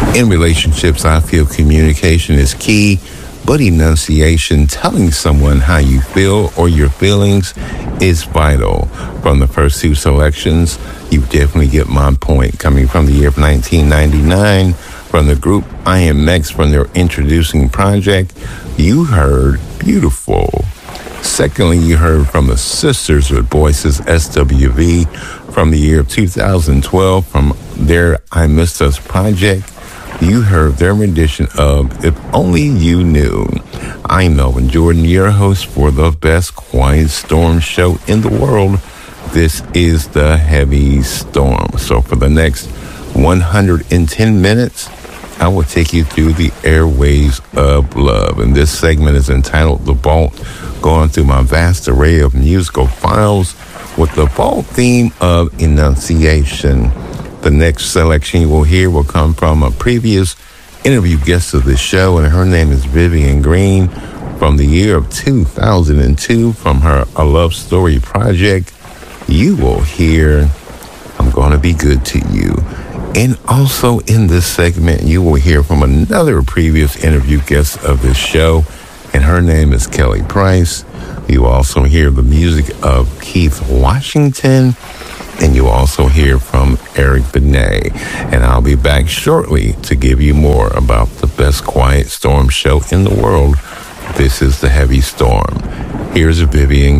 In relationships, I feel communication is key, but enunciation, telling someone how you feel or your feelings, is vital. From the first two selections, you definitely get my point. Coming from the year of 1999, from the group IMX, from their introducing project, you heard Beautiful. Secondly, you heard from the Sisters with Voices, SWV, from the year of 2012, from their I Missed Us project. You heard their rendition of If Only You Knew. I'm Melvin Jordan, your host for the best quiet storm show in the world. This is the Heavy Storm. So for the next 110 minutes, I will take you through the airways of love. And this segment is entitled The Vault, going through my vast array of musical files with the vault theme of enunciation. The next selection you will hear will come from a previous interview guest of the show, and her name is Vivian Green, from the year of 2002, from her A Love Story project. You will hear I'm Gonna Be Good to You. And also in this segment, you will hear from another previous interview guest of this show, and her name is Kelly Price. You also hear the music of Keith Washington, and you also hear from Eric Benet. And I'll be back shortly to give you more about the best quiet storm show in the world. This is the Heavy Storm. Here's Vivian